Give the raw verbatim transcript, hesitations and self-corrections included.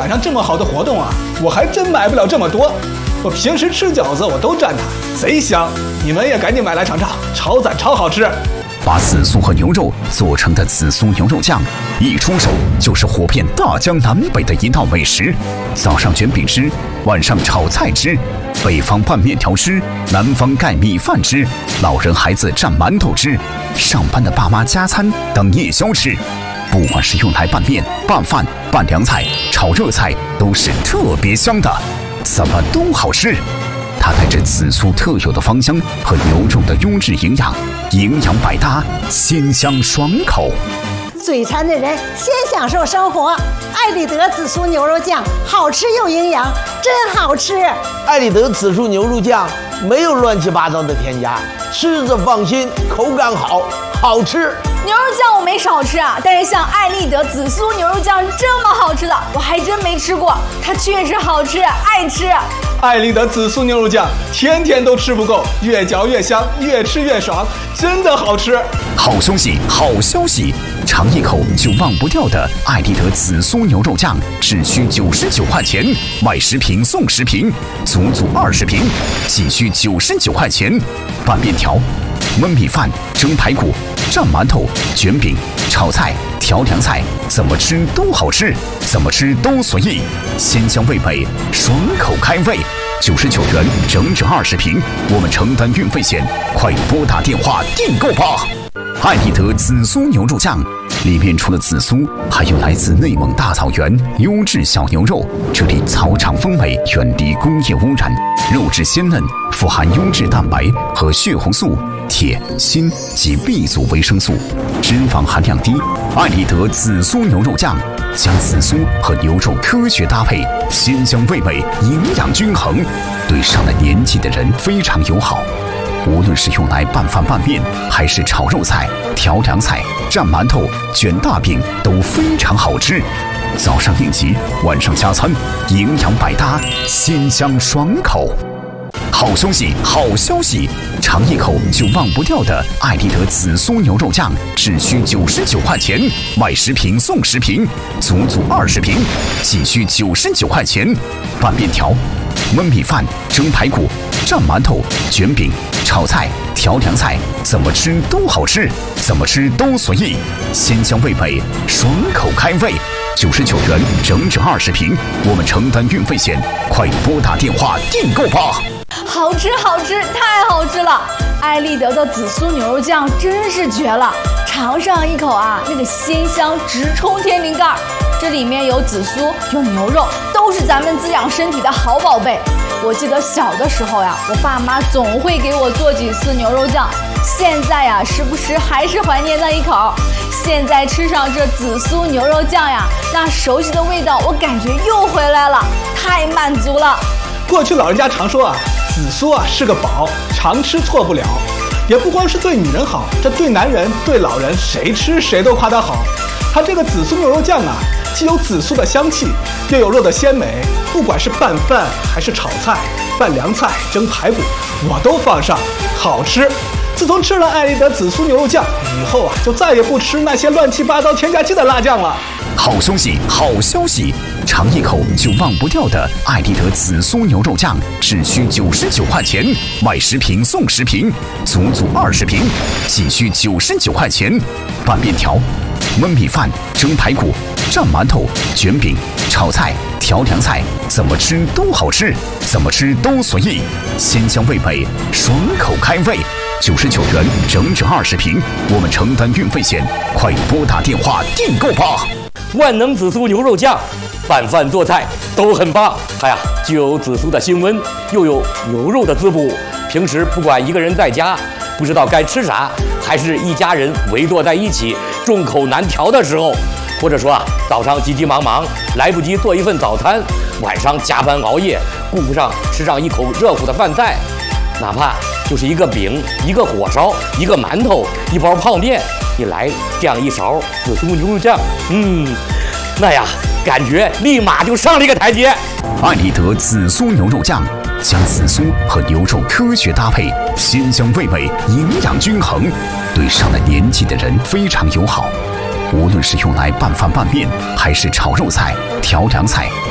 赶上这么好的活动啊，我还真买不了这么多。我平时吃饺子我都蘸它，贼香。你们也赶紧买来尝尝，超赞超好吃。 把紫苏和牛肉做成的紫苏牛肉酱，一出手就是火遍大江南北的一道美食。早上卷饼吃，晚上炒菜吃，北方拌面条吃，南方盖米饭吃，老人孩子蘸馒头吃，上班的爸妈加餐当夜宵吃。不管是用来拌面、拌饭、拌凉菜、炒热菜，都是特别香的，怎么都好吃。它带着紫苏特有的芳香和牛肉的优质营养，营养百搭，鲜香爽口。 嘴馋的人先享受生活。爱丽德紫苏牛肉酱好吃又营养，真好吃。 爱丽德紫苏牛肉酱没有乱七八糟的添加，吃着放心，口感好，好吃。 牛肉酱我没少吃啊，但是像爱丽德紫苏牛肉酱这么好吃的，我还真没吃过。它确实好吃，爱吃。 爱丽德紫苏牛肉酱天天都吃不够，越嚼越香，越吃越爽，真的好吃。 好消息，好消息！尝一口就忘不掉的爱丽德紫苏牛肉酱，只需九十九块钱，买十瓶送十瓶，足足二十瓶，仅需九十九块钱。拌面条、焖米饭、蒸排骨、蘸馒头、卷饼、炒菜、调凉菜，怎么吃都好吃，怎么吃都随意，鲜香味美，爽口开胃。九十九元整整二十瓶，我们承担运费险，快拨打电话订购吧！爱丽德紫苏牛肉酱里面除了紫苏，还有来自内蒙大草原优质小牛肉，这里草场风味，远离工业污染，肉质鲜嫩，富含优质蛋白和血红素、铁、锌及 B 族维生素，脂肪含量低。爱丽德紫苏牛肉酱将紫苏和牛肉科学搭配，鲜香味美，营养均衡，对上了年纪的人非常友好。无论是用来拌饭拌面，还是炒肉菜、调凉菜、蘸馒头、卷大饼，都非常好吃。早上应急，晚上加餐，营养百搭，鲜香爽口。好消息，好消息！尝一口就忘不掉的爱丽德紫苏牛肉酱，只需九十九块钱，买十瓶送十瓶，足足二十瓶，仅需九十九块钱。拌面条、焖米饭、蒸排骨、蘸馒头、卷饼、炒菜、调凉菜，怎么吃都好吃，怎么吃都随意，鲜香味美，爽口开胃。九十九元整整二十瓶，我们承担运费险，快拨打电话订购吧！ 好吃好吃，太好吃了！爱丽德的紫苏牛肉酱真是绝了，尝上一口啊，那个鲜香直冲天灵盖。这里面有紫苏，有牛肉，都是咱们滋养身体的好宝贝。我记得小的时候呀，我爸妈总会给我做几次牛肉酱，现在呀，时不时还是怀念那一口。现在吃上这紫苏牛肉酱呀，那熟悉的味道我感觉又回来了，太满足了。 过去老人家常说啊，紫苏啊是个宝，常吃错不了。也不光是对女人好，这对男人、对老人，谁吃谁都夸它好。它这个紫苏牛肉酱啊，既有紫苏的香气，又有肉的鲜美，不管是拌饭还是炒菜、拌凉菜、蒸排骨，我都放上，好吃。自从吃了爱丽德紫苏牛肉酱以后啊，就再也不吃那些乱七八糟添加剂的辣酱了。 好消息，好消息！尝一口就忘不掉的爱丽德紫苏牛肉酱，只需九十九块钱，买十瓶送十瓶，足足二十瓶，仅需九十九块钱。拌面条、焖米饭、蒸排骨、蘸馒头、卷饼、炒菜、调凉菜，怎么吃都好吃，怎么吃都随意，鲜香味美，爽口开胃。九十九元整整二十瓶，我们承担运费险，快拨打电话订购吧！ 万能紫苏牛肉酱，拌饭做菜都很棒。它呀，既有紫苏的辛温，又有牛肉的滋补。平时不管一个人在家，不知道该吃啥，还是一家人围坐在一起，众口难调的时候，或者说啊，早上急急忙忙来不及做一份早餐，晚上加班熬夜顾不上吃上一口热乎的饭菜，哪怕就是一个饼、一个火烧、一个馒头、一包泡面，你来这样一勺紫苏牛肉酱，嗯，那呀，感觉立马就上了一个台阶。 爱丽德紫苏牛肉酱将紫苏和牛肉科学搭配，鲜香味美，营养均衡，对上了年纪的人非常友好。无论是用来拌饭拌面，还是炒肉菜、调凉菜、